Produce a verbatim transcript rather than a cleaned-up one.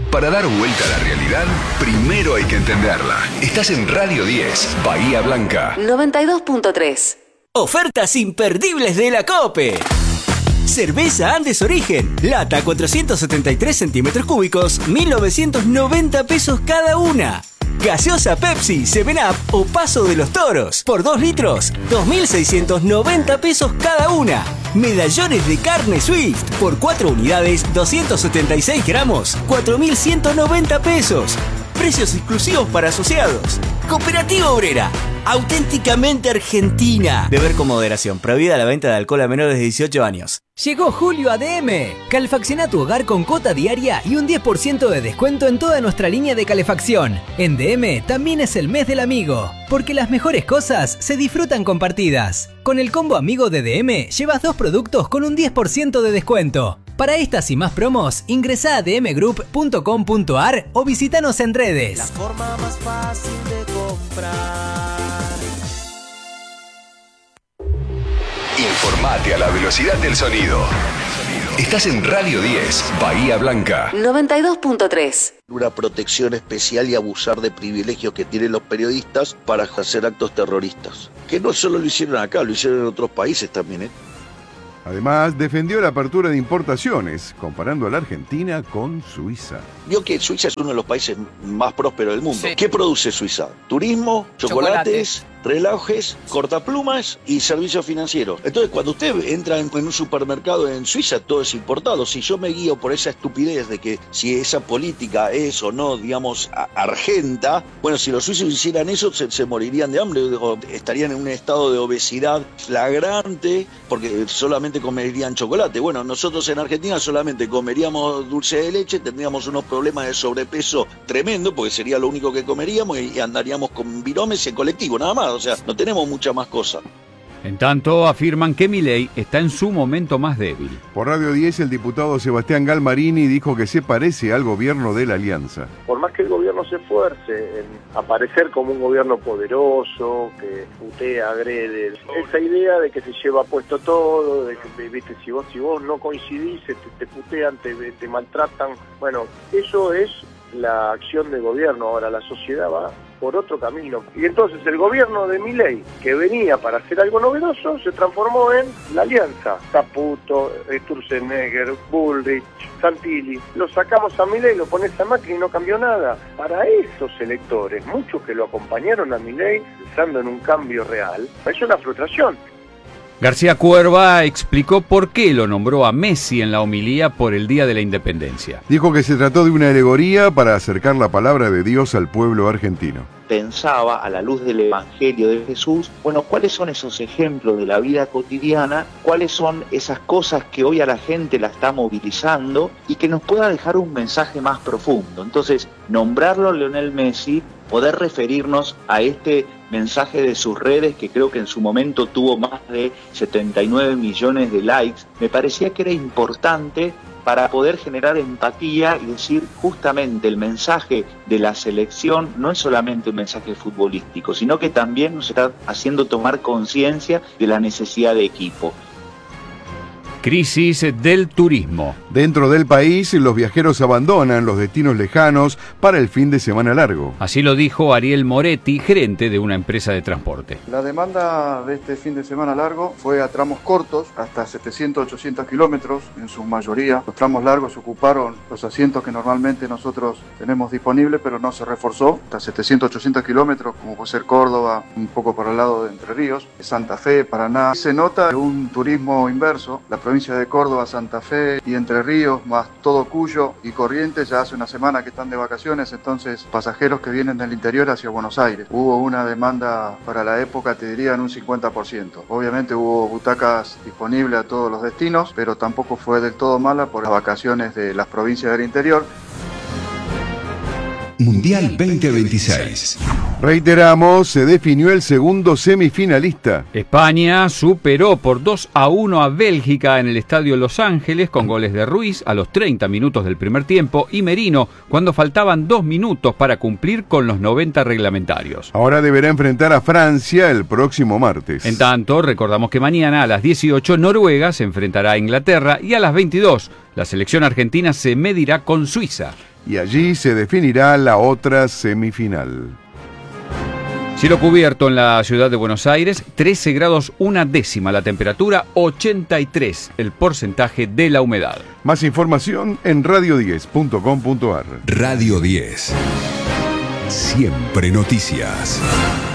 Para dar vuelta a la realidad, primero hay que entenderla. Estás en Radio diez, Bahía Blanca. noventa y dos punto tres. Ofertas imperdibles de la COPE. Cerveza Andes Origen, lata cuatrocientos setenta y tres centímetros cúbicos, mil novecientos noventa pesos cada una. Gaseosa Pepsi, seven up o Paso de los Toros, por dos litros, dos mil seiscientos noventa pesos cada una. Medallones de carne Swift, por cuatro unidades, doscientos setenta y seis gramos, cuatro mil ciento noventa pesos. Precios exclusivos para asociados. Cooperativa Obrera, auténticamente argentina. Beber con moderación. Prohibida la venta de alcohol a menores de dieciocho años. Llegó julio a D M. Calefacciona tu hogar con cuota diaria y un diez por ciento de descuento en toda nuestra línea de calefacción. En D M también es el mes del amigo, porque las mejores cosas se disfrutan compartidas. Con el combo amigo de D M llevas dos productos con un diez por ciento de descuento. Para estas y más promos, ingresá a d m group punto com punto a r o visítanos en redes. La forma más fácil de comprar. Informate a la velocidad del sonido. Estás en Radio diez, Bahía Blanca. noventa y dos punto tres. Una protección especial y abusar de privilegios que tienen los periodistas para hacer actos terroristas. Que no solo lo hicieron acá, lo hicieron en otros países también, ¿eh? Además, defendió la apertura de importaciones, comparando a la Argentina con Suiza. Vio que Suiza es uno de los países más prósperos del mundo. Sí. ¿Qué produce Suiza? Turismo, chocolates, relojes, cortaplumas y servicios financieros. Entonces, cuando usted entra en, en un supermercado en Suiza, todo es importado. Si yo me guío por esa estupidez de que si esa política es o no, digamos, a, argenta, bueno, si los suizos hicieran eso, se, se morirían de hambre o estarían en un estado de obesidad flagrante porque solamente comerían chocolate. Bueno, nosotros en Argentina solamente comeríamos dulce de leche, tendríamos unos problemas de sobrepeso tremendo, porque sería lo único que comeríamos y, y andaríamos con viromes en colectivo, nada más. O sea, no tenemos mucha más cosa. En tanto, afirman que Milei está en su momento más débil. Por Radio diez, el diputado Sebastián Galmarini dijo que se parece al gobierno de la Alianza. Por más que el gobierno se esfuerce en aparecer como un gobierno poderoso, que putea, agrede, esa idea de que se lleva puesto todo, de que, viste, si vos, si vos no coincidís, te, te putean, te, te maltratan, bueno, eso es la acción de gobierno. Ahora la sociedad va por otro camino. Y entonces el gobierno de Milei, que venía para hacer algo novedoso, se transformó en la Alianza. Caputo, Sturzenegger, Bullrich, Santilli. Lo sacamos a Milei, lo pones a Macri y no cambió nada. Para esos electores, muchos que lo acompañaron a Milei, pensando en un cambio real, es una frustración. García Cuerva explicó por qué lo nombró a Messi en la homilía por el Día de la Independencia. Dijo que se trató de una alegoría para acercar la palabra de Dios al pueblo argentino. Pensaba, a la luz del Evangelio de Jesús, bueno, ¿cuáles son esos ejemplos de la vida cotidiana? ¿Cuáles son esas cosas que hoy a la gente la está movilizando y que nos pueda dejar un mensaje más profundo? Entonces, nombrarlo a Lionel Messi, poder referirnos a este mensaje de sus redes, que creo que en su momento tuvo más de setenta y nueve millones de likes, me parecía que era importante para poder generar empatía y decir justamente el mensaje de la selección no es solamente un mensaje futbolístico, sino que también nos está haciendo tomar conciencia de la necesidad de equipo. Crisis del turismo. Dentro del país, los viajeros abandonan los destinos lejanos para el fin de semana largo. Así lo dijo Ariel Moretti, gerente de una empresa de transporte. La demanda de este fin de semana largo fue a tramos cortos, hasta setecientos, ochocientos kilómetros en su mayoría. Los tramos largos ocuparon los asientos que normalmente nosotros tenemos disponibles, pero no se reforzó. Hasta setecientos, ochocientos kilómetros, como puede ser Córdoba, un poco para el lado de Entre Ríos, Santa Fe, Paraná. Se nota un turismo inverso. La provincia de Córdoba, Santa Fe y Entre Ríos, más todo Cuyo y Corrientes, ya hace una semana que están de vacaciones, entonces pasajeros que vienen del interior hacia Buenos Aires. Hubo una demanda para la época, te diría, en un cincuenta por ciento. Obviamente hubo butacas disponibles a todos los destinos, pero tampoco fue del todo mala por las vacaciones de las provincias del interior. Mundial veinte veintiséis. Reiteramos, se definió el segundo semifinalista. España superó por dos a uno a Bélgica en el Estadio Los Ángeles con goles de Ruiz a los treinta minutos del primer tiempo y Merino cuando faltaban dos minutos para cumplir con los noventa reglamentarios. Ahora deberá enfrentar a Francia el próximo martes. En tanto, recordamos que mañana a las dieciocho Noruega se enfrentará a Inglaterra y a las veintidós la selección argentina se medirá con Suiza. Y allí se definirá la otra semifinal. Cielo cubierto en la ciudad de Buenos Aires, trece grados una décima la temperatura, ochenta y tres el porcentaje de la humedad. Más información en radio diez punto com punto ar. Radio diez. Siempre noticias.